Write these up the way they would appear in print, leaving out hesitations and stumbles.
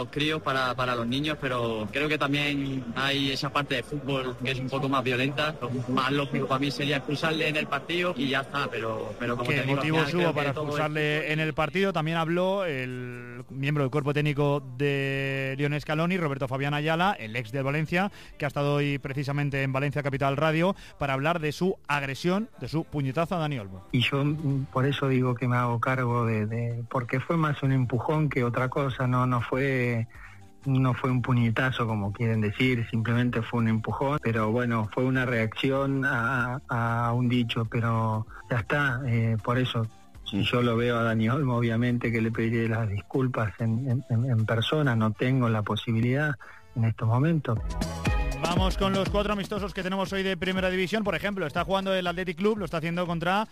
Los críos para los niños, pero creo que también hay esa parte de fútbol que es un poco más violenta. Lo más lógico para mí sería expulsarle en el partido y ya está, pero como ¿Qué te digo, motivos hubo para expulsarle en el partido? También habló el miembro del cuerpo técnico de Lionel Scaloni, Roberto Fabián Ayala, el ex del Valencia, que ha estado hoy precisamente en Valencia Capital Radio para hablar de su agresión, de su puñetazo a Dani Olmo. Y yo por eso digo que me hago cargo porque fue más un empujón que otra cosa, no fue un puñetazo como quieren decir, simplemente fue un empujón, pero bueno, fue una reacción a un dicho, pero ya está, por eso. Si yo lo veo a Dani Olmo, obviamente que le pediré las disculpas en persona, no tengo la posibilidad en estos momentos. Vamos con los 4 amistosos que tenemos hoy de Primera División. Por ejemplo, está jugando el Athletic Club, lo está haciendo contra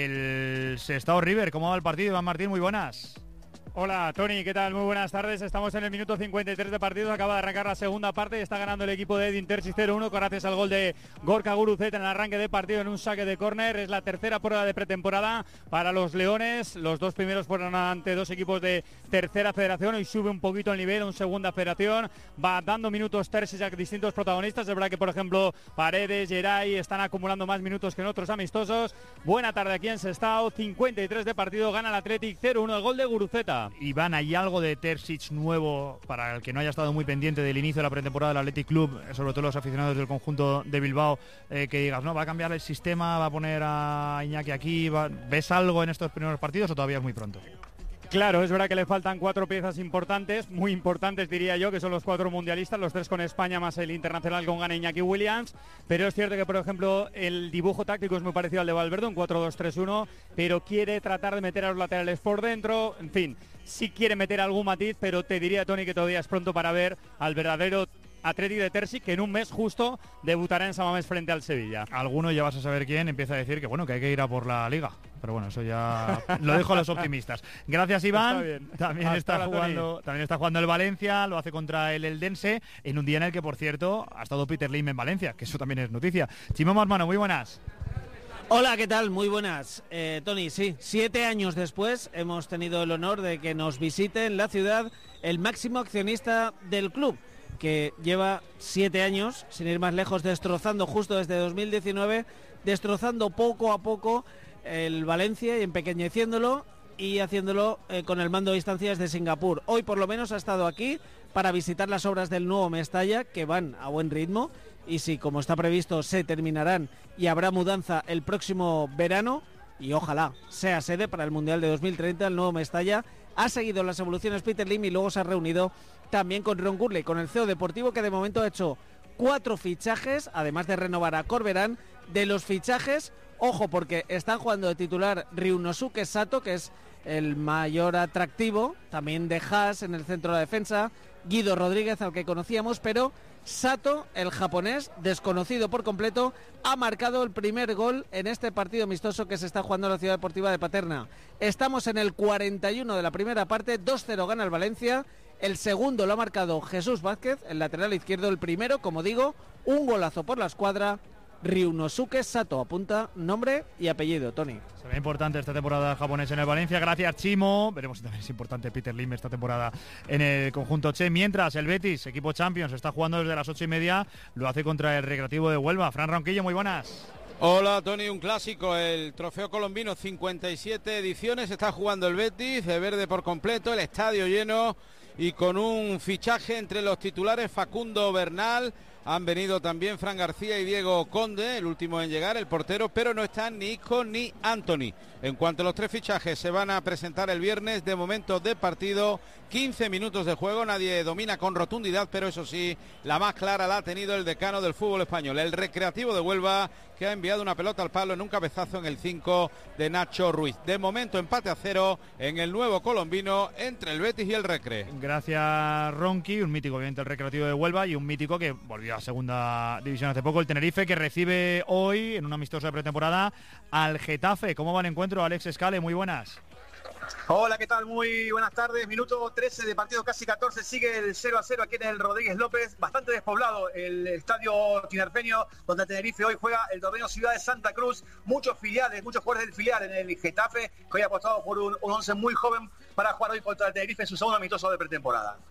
el Sestao River. ¿Cómo va el partido, Iván Martín? Muy buenas. Hola Tony, ¿qué tal? Muy buenas tardes. Estamos en el minuto 53 de partido. Acaba de arrancar la segunda parte y está ganando el equipo de Edin Terzic 0-1 gracias al gol de Gorka Guruceta en el arranque de partido en un saque de córner. Es la tercera prueba de pretemporada para los Leones. Los dos primeros fueron ante dos equipos de tercera federación. Hoy sube un poquito el nivel en segunda federación. Va dando minutos Terzic a distintos protagonistas. Es verdad que, por ejemplo, Paredes, Geray están acumulando más minutos que en otros amistosos. Buena tarde aquí en Sestao. 53 de partido. Gana el Athletic 0-1. El gol de Guruceta. Iván, ¿hay algo de Terzic nuevo para el que no haya estado muy pendiente del inicio de la pretemporada del Athletic Club, sobre todo los aficionados del conjunto de Bilbao, que digas, no, va a cambiar el sistema, va a poner a Iñaki aquí, ¿ves algo en estos primeros partidos o todavía es muy pronto? Claro, es verdad que le faltan 4 piezas importantes, muy importantes diría yo, que son los 4 mundialistas, los 3 con España más el internacional con gana Iñaki Williams, pero es cierto que, por ejemplo, el dibujo táctico es muy parecido al de Valverde, un 4-2-3-1, pero quiere tratar de meter a los laterales por dentro, en fin, sí quiere meter algún matiz, pero te diría, Tony, que todavía es pronto para ver al verdadero Athletic de Terzic, que en un mes justo debutará en San Mamés frente al Sevilla. Alguno, ya vas a saber quién, empieza a decir que bueno, que hay que ir a por la Liga. Pero bueno, eso ya lo dejo a los optimistas. Gracias, Iván. También está jugando el Valencia, lo hace contra el Eldense, en un día en el que, por cierto, ha estado Peter Lim en Valencia, que eso también es noticia. Chimo Masmano, muy buenas. Hola, ¿qué tal? Muy buenas. Tony, sí, 7 años después hemos tenido el honor de que nos visite en la ciudad el máximo accionista del club, que lleva 7 años, sin ir más lejos, destrozando justo desde 2019, destrozando poco a poco el Valencia y empequeñeciéndolo y haciéndolo con el mando de distancias de Singapur. Hoy por lo menos ha estado aquí para visitar las obras del nuevo Mestalla, que van a buen ritmo, y si, como está previsto, se terminarán y habrá mudanza el próximo verano, y ojalá sea sede para el Mundial de 2030, el nuevo Mestalla. Ha seguido las evoluciones Peter Lim y luego se ha reunido también con Ron Gurley, con el CEO deportivo, que de momento ha hecho 4 fichajes, además de renovar a Corberán. De los fichajes, ojo, porque están jugando de titular Ryunosuke Sato, que es el mayor atractivo, también de Haas en el centro de la defensa, Guido Rodríguez, al que conocíamos, pero Sato, el japonés, desconocido por completo, ha marcado el primer gol en este partido amistoso que se está jugando en la Ciudad Deportiva de Paterna. Estamos en el 41 de la primera parte, 2-0 gana el Valencia. El segundo lo ha marcado Jesús Vázquez, el lateral izquierdo. El primero, como digo, un golazo por la escuadra, Ryunosuke Sato. Apunta nombre y apellido, Tony. Será importante esta temporada japonesa en el Valencia. Gracias, Chimo. Veremos si también es importante Peter Lim esta temporada en el conjunto Che. Mientras el Betis, equipo Champions, está jugando desde las 8:30. Lo hace contra el Recreativo de Huelva. Fran Ronquillo, muy buenas. Hola Tony, un clásico, el Trofeo Colombino, 57 ediciones, está jugando el Betis, de verde por completo, el estadio lleno y con un fichaje entre los titulares Facundo Bernal. Han venido también Fran García y Diego Conde, el último en llegar, el portero, pero no están ni Isco ni Anthony. En cuanto a los 3 fichajes, se van a presentar el viernes. De momento de partido, 15 minutos de juego, nadie domina con rotundidad, pero eso sí, la más clara la ha tenido el decano del fútbol español, el Recreativo de Huelva, que ha enviado una pelota al palo en un cabezazo en el 5 de Nacho Ruiz. De momento empate a 0 en el nuevo colombino entre el Betis y el Recre. Gracias, Ronqui, un mítico obviamente el Recreativo de Huelva y un mítico que volvió a segunda división hace poco, el Tenerife, que recibe hoy en un amistoso de pretemporada al Getafe. ¿Cómo va el encuentro, Alex Escale? Muy buenas. Hola, ¿qué tal? Muy buenas tardes. Minuto 13 de partido, casi 14. Sigue el 0-0 aquí en el Rodríguez López. Bastante despoblado el estadio tinerfeño, donde Tenerife hoy juega el torneo Ciudad de Santa Cruz. Muchos filiales, muchos jugadores del filial en el Getafe, que hoy ha apostado por un once muy joven para jugar hoy contra el Tenerife en su segundo amistoso de pretemporada.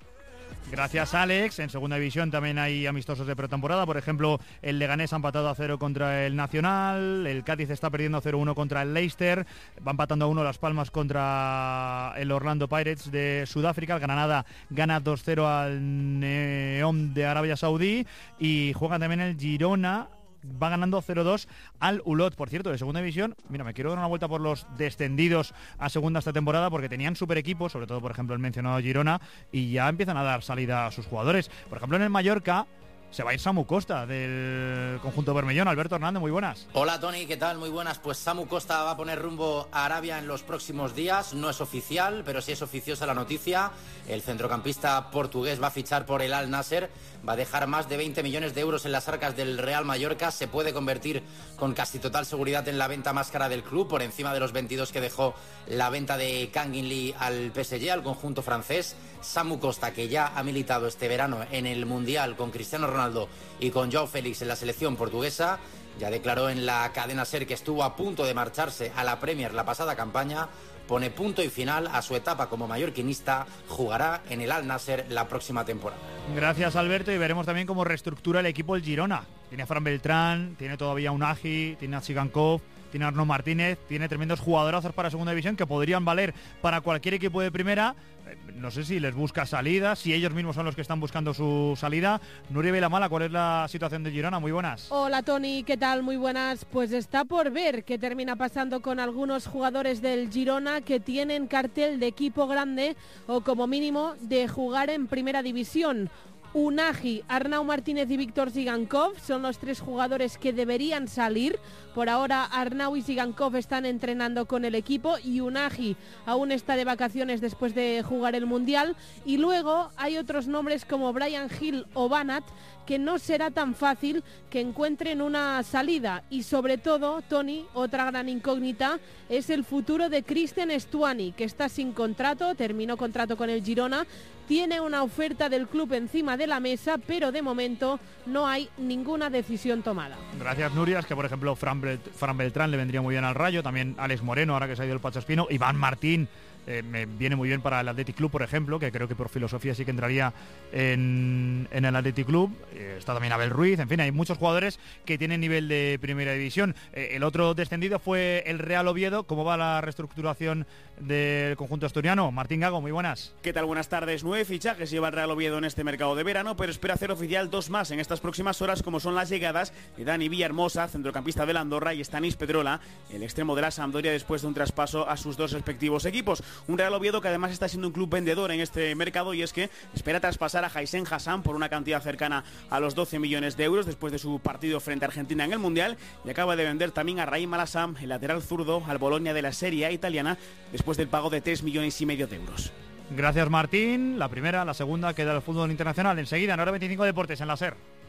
Gracias, Alex. En segunda división también hay amistosos de pretemporada. Por ejemplo, el Leganés ha empatado a 0 contra el Nacional. El Cádiz está perdiendo 0-1 contra el Leicester. Va empatando a 1 Las Palmas contra el Orlando Pirates de Sudáfrica. El Granada gana 2-0 al Neom de Arabia Saudí. Y juega también el Girona. Va ganando 0-2 al Ulot. Por cierto, de segunda división, mira, me quiero dar una vuelta por los descendidos a segunda esta temporada, porque tenían super equipos, sobre todo, por ejemplo, el mencionado Girona, y ya empiezan a dar salida a sus jugadores. Por ejemplo, en el Mallorca se va a ir Samu Costa del conjunto bermellón. Alberto Hernández, muy buenas. Hola Tony, ¿qué tal? Muy buenas. Pues Samu Costa va a poner rumbo a Arabia en los próximos días. No es oficial, pero sí es oficiosa la noticia. El centrocampista portugués va a fichar por el Al Nasser. Va a dejar más de 20 millones de euros en las arcas del Real Mallorca. Se puede convertir con casi total seguridad en la venta más cara del club, por encima de los 22 que dejó la venta de Kangin Lee al PSG, al conjunto francés. Samu Costa, que ya ha militado este verano en el Mundial con Cristiano Ronaldo y con João Félix en la selección portuguesa, ya declaró en la cadena SER que estuvo a punto de marcharse a la Premier la pasada campaña. Pone punto y final a su etapa como mallorquinista. Jugará en el Al Nasser la próxima temporada. Gracias, Alberto, y veremos también cómo reestructura el equipo el Girona. Tiene a Fran Beltrán, tiene todavía a Unagi, tiene a Tsigankov, tiene a Arnaud Martínez, tiene tremendos jugadorazos para segunda división que podrían valer para cualquier equipo de primera. No sé si les busca salida, si ellos mismos son los que están buscando su salida. Nuria Vilamala, ¿cuál es la situación de Girona? Muy buenas. Hola Tony, ¿qué tal? Muy buenas. Pues está por ver qué termina pasando con algunos jugadores del Girona que tienen cartel de equipo grande o como mínimo de jugar en primera división. Unagi, Arnaud Martínez y Víctor Tsigankov son los 3 jugadores que deberían salir. Por ahora Arnaud y Tsigankov están entrenando con el equipo y Unagi aún está de vacaciones después de jugar el Mundial. Y luego hay otros nombres como Brian Hill o Banat que no será tan fácil que encuentren una salida. Y sobre todo, Tony, otra gran incógnita es el futuro de Cristian Stuani, que está sin contrato, terminó contrato con el Girona, tiene una oferta del club encima de la mesa, pero de momento no hay ninguna decisión tomada. Gracias, Nuria. Es que, por ejemplo, Fran Beltrán le vendría muy bien al Rayo, también Alex Moreno, ahora que se ha ido el Pacho Espino, Iván Martín. Me viene muy bien para el Athletic Club, por ejemplo, que creo que por filosofía sí que entraría en el Athletic Club. Está también Abel Ruiz. En fin, hay muchos jugadores que tienen nivel de primera división. El otro descendido fue el Real Oviedo. ¿Cómo va la reestructuración del conjunto asturiano? Martín Gago, muy buenas. ¿Qué tal? Buenas tardes. 9 fichajes lleva el Real Oviedo en este mercado de verano, pero espera hacer oficial 2 más en estas próximas horas, como son las llegadas de Dani Villahermosa, centrocampista del Andorra, y Stanis Pedrola, el extremo de la Sampdoria, después de un traspaso a sus 2 respectivos equipos. Un Real Oviedo que además está siendo un club vendedor en este mercado, y es que espera traspasar a Jaisen Hassan por una cantidad cercana a los 12 millones de euros después de su partido frente a Argentina en el Mundial, y acaba de vender también a Raim Alassam, el lateral zurdo, al Bologna de la Serie A italiana, después del pago de 3,5 millones de euros. Gracias, Martín. La primera, la segunda queda el fútbol internacional. Enseguida, en Hora 25 Deportes, en la SER.